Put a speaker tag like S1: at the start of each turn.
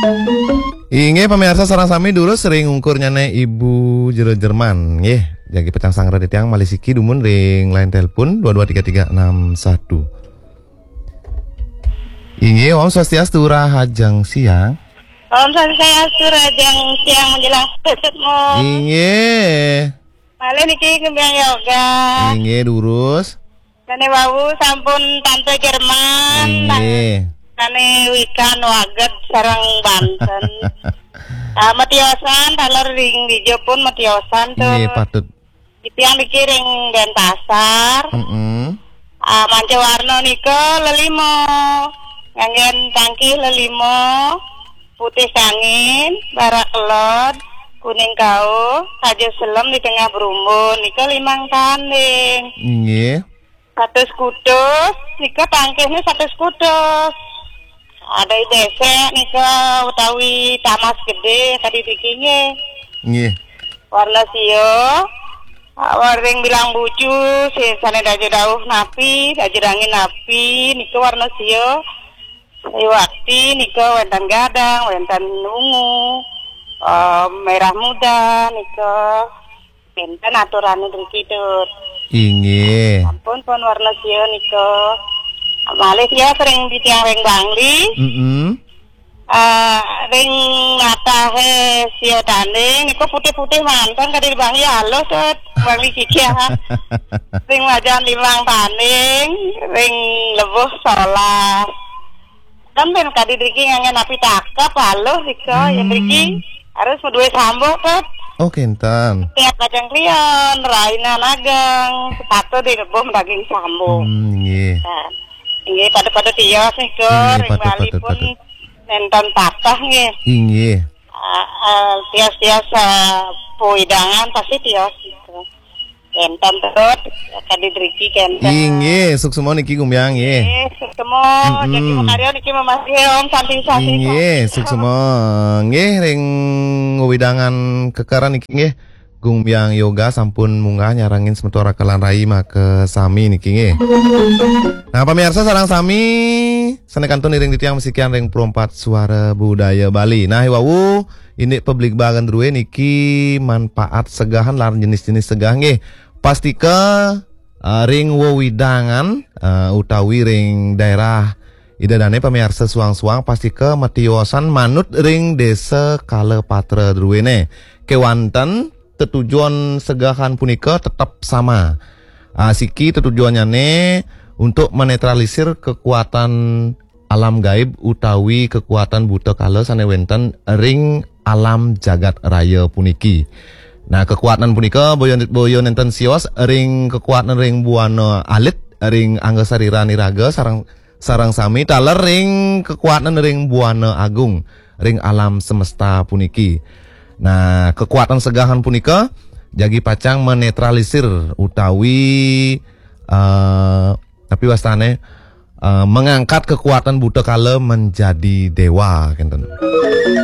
S1: Inge pemirsa sarang sami dulu sering ngungkurnya ibu jero Jerman nggih. Jagi petang sangra di tiang Malisiki dumun ring line telepon 223361. Inge Om Swastiastu Rahajeng siang.
S2: Om Swastiastu Rahajeng siang menjelang besokmu.
S1: Inge.
S2: Malih niki kembang yoga.
S1: Inge durus.
S2: Dane wau sampun tante Jerman.
S1: Inge.
S2: Dane wikan waget sareng Banten. Matiosan dalar ring di Jepun matiosan tuh.
S1: Inge patut.
S2: Itiang niki ring Denpasar. Manca warna nika lelimo. Nganggen tangki lelimo. Putih kangin, barak kelot, kuning kau, kajo selem di tengah berumbun, nika 5 tanding.
S1: Nggih.
S2: 1 skutus, nika tangkihnya 1 skutus. Ada desek nika utawi tamas gede tadi bikinnya.
S1: Nggih.
S2: Warna sio, waring bilang bucu, sana daju dauh napi, daju angin napi, nika warna sio. Waktu nika wentan gadang, wentan ungu, merah muda, nika wentan aturan drikidut.
S1: Inge.
S2: Ampun pun warna sio nika. Malih ya sering di tiang ring bangli. Ring ngatahe sio tanding, nika putih-putih mantan kadi bangli halus set bangli kikia. Ring wajan 5 tanding, ring lebuh 11. Kan ben kadi driki ngangen api takap halus ika ya driki harus duwe sambok kan.
S1: Oh kinten.
S2: Tiap kacang klion, raina nagang, sepatu di rebum daging sambok.
S1: Nggih.
S2: Nah, nggih pada tios nih kor, Bali pun nonton patah nggih.
S1: Nggih.
S2: Tios-tios poidangan pasti tios gitu. Kenton terus kadi driki kenton.
S1: Inge, suksemo niki gumbyang nggih.
S2: Suksemo jadi makaryo niki memasi Om santi-santi.
S1: Inge, suksemo nggih ring widangan kekaran niki nggih. Gumbyang yoga sampun munggah nyarangin semetora kalan rai make sami niki nggih. Nah, pemirsa sarang sami sanekantun ring ditiang musikian ring 4 suara budaya Bali. Nah, wawu ini publik bagan druwe niki manfaat segahan lan jenis-jenis segah nggih. Pastika ring wewidangan utawi ring daerah idadane pemirsa suang-suang pastika matiosan manut ring desa Kalepatra druwene. Kewanten tetujuan segahan punika tetap sama. Siki tetujuannya untuk menetralisir kekuatan alam gaib utawi kekuatan buta kala sanewenten ring alam jagat raya puniki. Nah, kekuatan punika boyo nenten sios ring kekuatan ring buana alit ring angga sarira niraga sarang sami taler ring kekuatan ring buana agung ring alam semesta puniki. Nah, kekuatan segahan punika jagi pacang menetralisir utawi tapi wastane mengangkat kekuatan buta kala menjadi dewa kinten.